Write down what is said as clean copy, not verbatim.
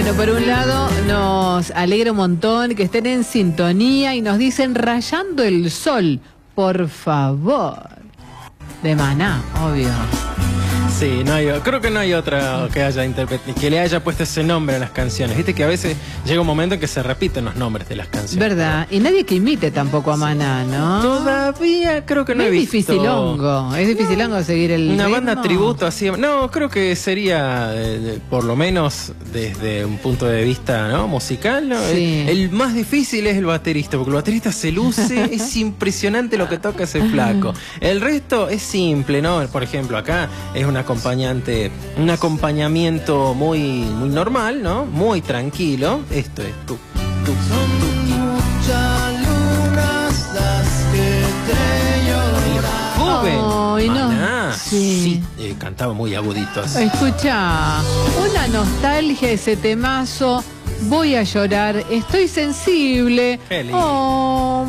Bueno, por un lado nos alegra un montón que estén en sintonía y nos dicen rayando el sol, por favor. De Maná, obvio. Sí, creo que no hay otra que le haya puesto ese nombre a las canciones. Viste que a veces llega un momento en que se repiten los nombres de las canciones. ¿Verdad? Y nadie que imite tampoco a Maná, ¿no? Todavía creo que no he visto. Es dificilongo seguir el una ritmo. banda tributo así. No, creo que sería, por lo menos desde un punto de vista, ¿no?, musical, ¿no? Sí. El más difícil es el baterista, porque el baterista se luce, es impresionante lo que toca ese flaco. El resto es simple, ¿no? Por ejemplo, acá es un acompañamiento muy normal, ¿no? Muy tranquilo. Esto es tu. Ay, no. Maná. Sí. Sí, cantaba muy agudito así. Escucha, una nostalgia ese temazo. Voy a llorar, estoy sensible. Qué lindo. Oh.